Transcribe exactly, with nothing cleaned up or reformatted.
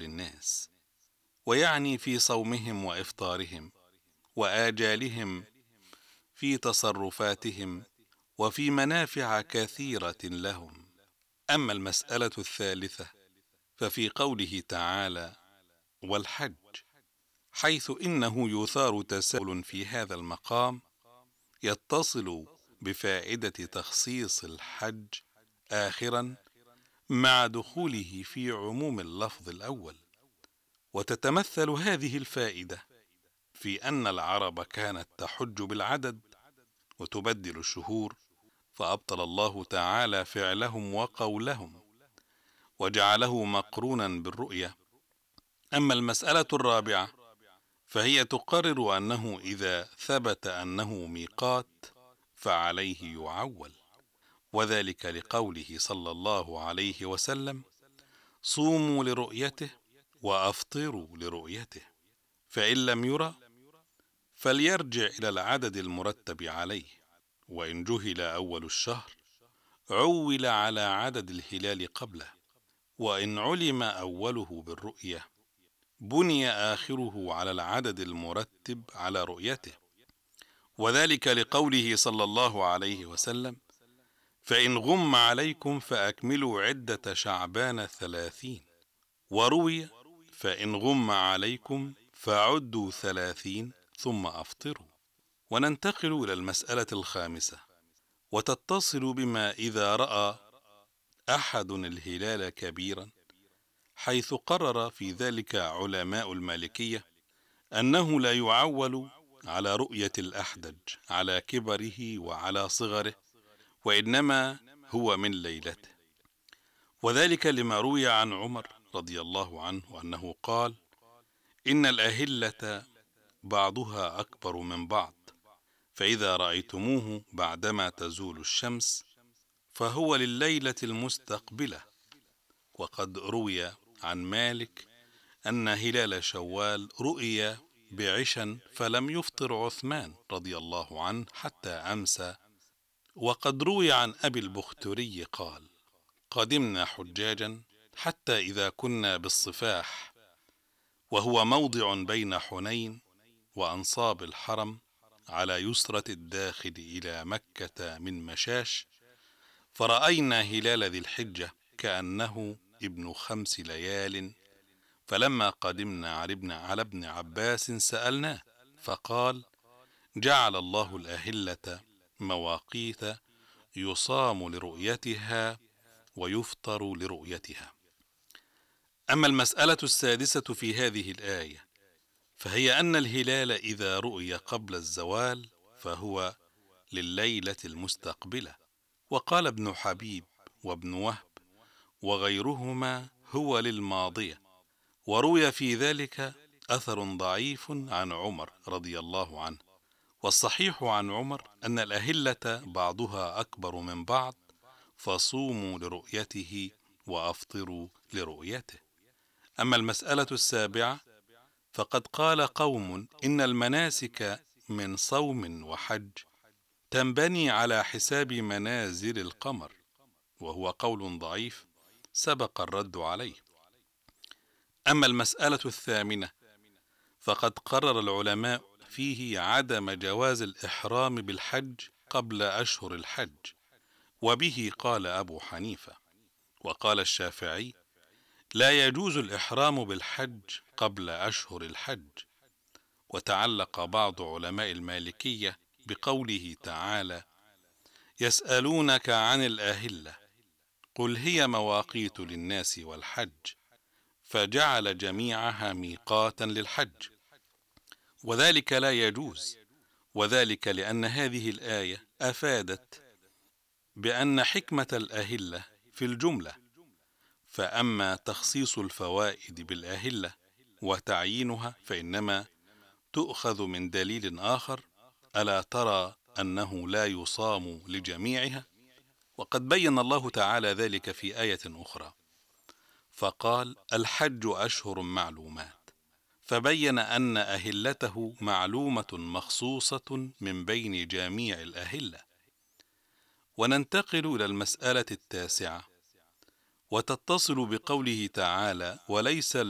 للناس، ويعني في صومهم وإفطارهم وآجالهم، في تصرفاتهم، وفي منافع كثيرة لهم. أما المسألة الثالثة ففي قوله تعالى والحج، حيث إنه يثار تساؤل في هذا المقام يتصل بفائدة تخصيص الحج آخرا مع دخوله في عموم اللفظ الأول. وتتمثل هذه الفائدة في أن العرب كانت تحج بالعدد وتبدل الشهور، فأبطل الله تعالى فعلهم وقولهم وجعله مقرونا بالرؤية. أما المسألة الرابعة فهي تقرر أنه إذا ثبت أنه ميقات فعليه يعول، وذلك لقوله صلى الله عليه وسلم صوموا لرؤيته وأفطروا لرؤيته، فإن لم يرى فليرجع إلى العدد المرتب عليه، وإن جهل أول الشهر عول على عدد الهلال قبله، وإن علم أوله بالرؤية بني آخره على العدد المرتب على رؤيته، وذلك لقوله صلى الله عليه وسلم فإن غم عليكم فأكملوا عدة شعبان ثلاثين، وروي فإن غم عليكم فعدوا ثلاثين ثم أفطروا. وننتقل إلى المسألة الخامسة، وتتصل بما إذا رأى أحد الهلال كبيرا، حيث قرر في ذلك علماء المالكية أنه لا يعول على رؤية الأحدج على كبره وعلى صغره، وإنما هو من ليلته، وذلك لما روي عن عمر رضي الله عنه أنه قال إن الأهلة بعضها أكبر من بعض، فإذا رأيتموه بعدما تزول الشمس فهو لليلة المستقبلة. وقد روي عن مالك أن هلال شوال رؤي بعشا فلم يفطر عثمان رضي الله عنه حتى أمسى. وقد روي عن أبي البختري قال قدمنا حجاجا حتى إذا كنا بالصفاح، وهو موضع بين حنين وأنصاب الحرم على يسرة الداخل إلى مكة من مشاش، فرأينا هلال ذي الحجة كأنه ابن خمس ليال، فلما قدمنا على ابن عباس سألناه فقال جعل الله الأهلة مواقيت يصام لرؤيتها ويفطر لرؤيتها. أما المسألة السادسة في هذه الآية فهي أن الهلال إذا رؤي قبل الزوال فهو لليلة المستقبلة، وقال ابن حبيب وابن وهب وغيرهما هو للماضية، وروي في ذلك أثر ضعيف عن عمر رضي الله عنه، والصحيح عن عمر أن الأهلة بعضها أكبر من بعض، فصوموا لرؤيته وأفطروا لرؤيته. أما المسألة السابعة فقد قال قوم إن المناسك من صوم وحج تنبني على حساب منازل القمر، وهو قول ضعيف سبق الرد عليه. أما المسألة الثامنة فقد قرر العلماء فيه عدم جواز الإحرام بالحج قبل أشهر الحج، وبه قال أبو حنيفة، وقال الشافعي لا يجوز الإحرام بالحج قبل أشهر الحج. وتعلق بعض علماء المالكية بقوله تعالى يسألونك عن الأهلة قل هي مواقيت للناس والحج، فجعل جميعها ميقاتا للحج، وذلك لا يجوز، وذلك لأن هذه الآية أفادت بأن حكمة الأهلة في الجملة، فأما تخصيص الفوائد بالأهلة وتعيينها فإنما تؤخذ من دليل آخر، ألا ترى أنه لا يصام لجميعها؟ وقد بين الله تعالى ذلك في آية أخرى فقال الحج أشهر معلومات، فبين أن أهلته معلومة مخصوصة من بين جميع الأهلة. وننتقل إلى المسألة التاسعة، وتتصل بقوله تعالى وليس